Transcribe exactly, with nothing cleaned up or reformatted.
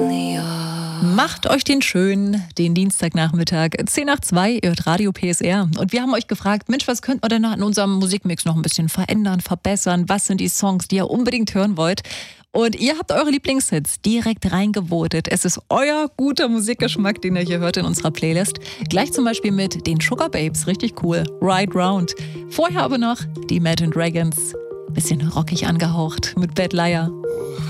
Macht euch den schön, den Dienstagnachmittag, zehn nach zwei, ihr hört Radio P S R. Und wir haben euch gefragt, Mensch, was könnten wir denn in unserem Musikmix noch ein bisschen verändern, verbessern? Was sind die Songs, die ihr unbedingt hören wollt? Und ihr habt eure Lieblingshits direkt reingevotet. Es ist euer guter Musikgeschmack, den ihr hier hört in unserer Playlist. Gleich zum Beispiel mit den Sugar Babes, richtig cool, Ride Round. Vorher aber noch die Imagine Dragons, bisschen rockig angehaucht mit Bad Liar.